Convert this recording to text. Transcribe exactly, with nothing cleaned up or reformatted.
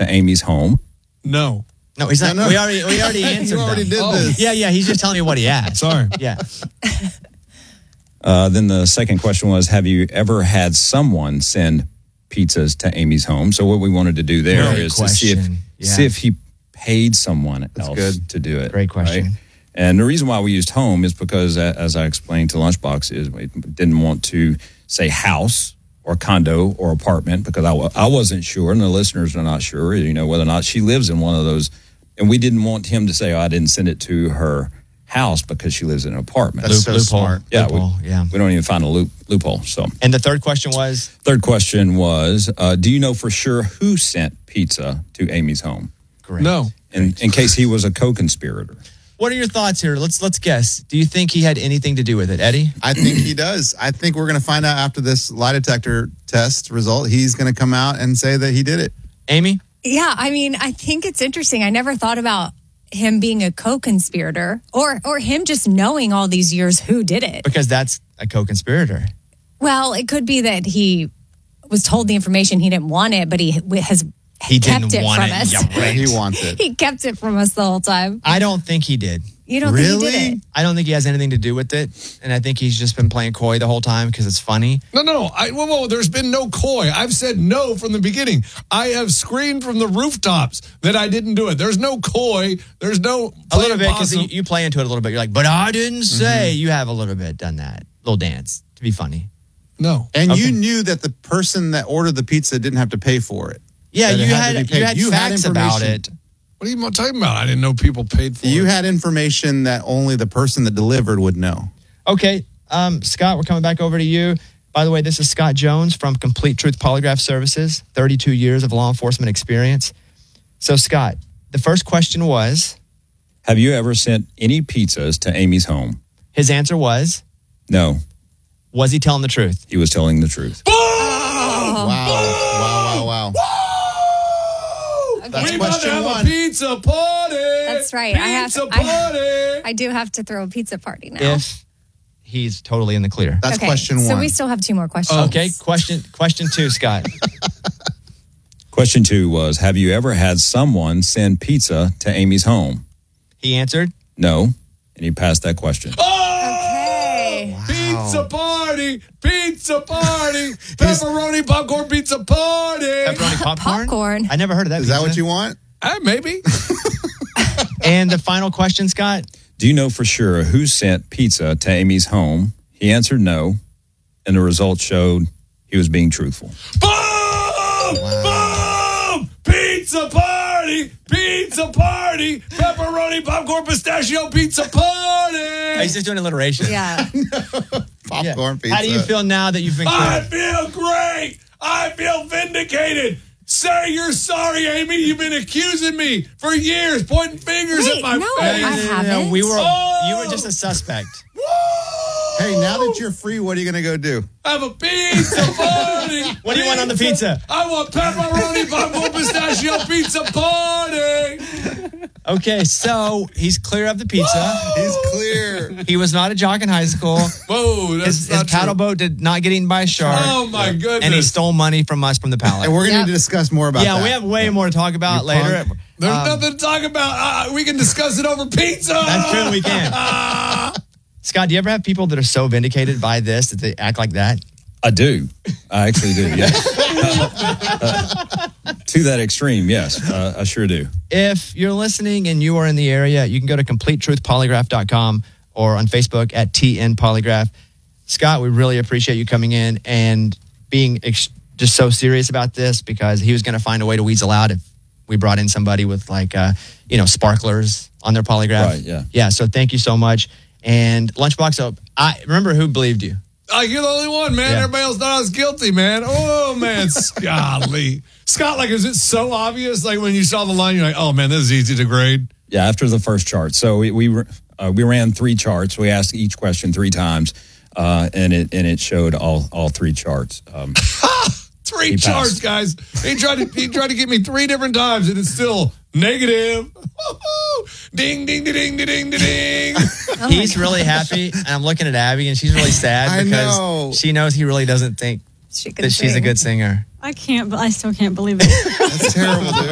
to Amy's home? No. No, he's not. No, no. We already we already answered. You already them. did Oh. this. Yeah, yeah. He's just telling me what he asked. Sorry. Yeah. Uh, then the second question was, have you ever had someone send pizzas to Amy's home? So what we wanted to do there Great is to see if, question. Yeah. see if he paid someone That's else good. to do it. Great question. right? And the reason why we used home is because, uh, as I explained to Lunchbox, is we didn't want to say house or condo or apartment because I, wa- I wasn't sure, and the listeners are not sure, you know, whether or not she lives in one of those. And we didn't want him to say, oh, I didn't send it to her house because she lives in an apartment. That's so loophole. smart. Yeah, Loophole, we, yeah. we don't even find a loop, loophole. So, And the third question was, third question was, uh, do you know for sure who sent pizza to Amy's home? great. No. In, in case he was a co-conspirator. What are your thoughts here? Let's let's guess. Do you think he had anything to do with it, Eddie? I think he does. I think we're going to find out after this lie detector test result. He's going to come out and say that he did it. Amy? Yeah, I mean, I think it's interesting. I never thought about him being a co-conspirator or or him just knowing all these years who did it. Because that's a co-conspirator. Well, it could be that he was told the information he didn't want it, but he has He kept didn't it want from it. us. Yeah, right. He wants it. He kept it from us the whole time. I don't think he did. You don't Really? think he did it? I don't think he has anything to do with it. And I think he's just been playing coy the whole time because it's funny. No, no, no. I, whoa, whoa, there's been no coy. I've said no from the beginning. I have screamed from the rooftops that I didn't do it. There's no coy. There's no A little bit because possum. you, you play into it a little bit. You're like, but I didn't say. You have a little bit done that. Little dance to be funny. No. And Okay. you knew that the person that ordered the pizza didn't have to pay for it. Yeah, That it you had to had, be paid. you had You had facts about information. it. What are you talking about? I didn't know people paid for You it. had information that only the person that delivered would know. Okay, um, Scott, we're coming back over to you. By the way, this is Scott Jones from Complete Truth Polygraph Services, thirty-two years of law enforcement experience. So, Scott, the first question was, Have you ever sent any pizzas to Amy's home? his answer was, No, was he telling the truth? he was telling the truth. Wow. Wow, wow, wow. That's we about to question have one. a pizza party. That's right. I have- Pizza I- party. I do have to throw a pizza party now. If he's totally in the clear. That's Okay, question So one. we still have two more questions. Okay, question question two, Scott. Question two was, have you ever had someone send pizza to Amy's home? He answered, No, and he passed that question. Okay. Pizza party. Pizza party. Pepperoni popcorn pizza party. pepperoni popcorn? Popcorn. I never heard of that. Is that pizza. what you want? Uh, maybe. And the final question, Scott. Do you know for sure who sent pizza to Amy's home? He answered no, and the results showed he was being truthful. Boom! Boom! Pizza party! Pizza party! Pepperoni popcorn pistachio pizza party! He's just doing alliteration. Yeah. Popcorn Yeah. pizza. How do you feel now that you've been I cleared? feel great! I feel vindicated! Say you're sorry, Amy. You've been accusing me for years, pointing fingers Wait, at my no, face. I haven't. We were Oh! you were just a suspect. Hey, now that you're free, what are you going to go do? Have a pizza party. What do you want on the pizza? I want pepperoni popcorn pistachio pizza party. Okay, so he's clear of the pizza. He's clear. He was not a jock in high school. Whoa, that's His, his not paddle true. boat did not get eaten by a shark. Oh my goodness. And he stole money from us from the pallet. And we're going to Yep. need to discuss more about yeah, that. we have way more to talk about You later. punk. There's Um, nothing to talk about. Uh, we can discuss it over pizza. That's true, we can. Scott, do you ever have people that are so vindicated by this that they act like that? I do. I actually do, yes. Uh, to that extreme, yes, uh, I sure do. If you're listening and you are in the area, you can go to complete truth polygraph dot com or on Facebook at T N Polygraph. Scott, we really appreciate you coming in and being ex- just so serious about this because he was going to find a way to weasel out if we brought in somebody with like, uh, you know, sparklers on their polygraph. Right, yeah. Yeah, so thank you so much. And Lunchbox, so I remember who believed you. Uh, you're the only one, man. Yeah. Everybody else thought I was guilty, man. Oh, man. Golly. Scott, like, is it so obvious? Like, when you saw the line, you're like, oh, man, this is easy to grade. Yeah, after the first chart. So we we, uh, we ran three charts. We asked each question three times, uh, and it and it showed all all three charts. Um, Three He charts, passed. guys. He tried to he tried to get me three different times, and it's still negative. Ding, ding, ding, ding, ding, ding, ding. Oh He's really happy, and I'm looking at Abby, and she's really sad I because know. she knows he really doesn't think She can that she's a sing. good singer. I can't, but I still can't believe it. That's terrible, dude.